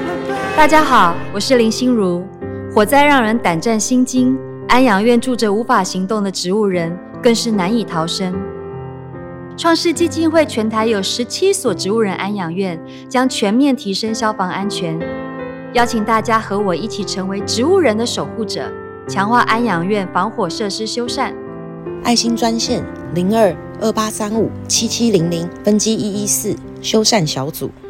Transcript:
大家好，我是林心如。火灾让人胆战心惊，安养院住着无法行动的植物人，更是难以逃生。创世基金会全台有17所植物人安养院，将全面提升消防安全。邀请大家和我一起成为植物人的守护者，强化安养院防火设施修缮。 爱心专线0228357700分机114修缮小组。